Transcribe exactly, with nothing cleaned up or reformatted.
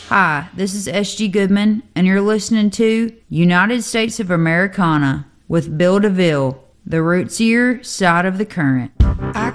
Hi, this is S G Goodman, and you're listening to United States of Americana with Bill DeVille, the rootsier side of the current. I